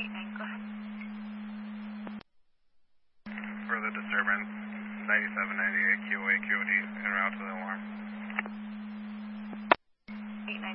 Go ahead. For the disturbance, 9798 QOA QOD en route to the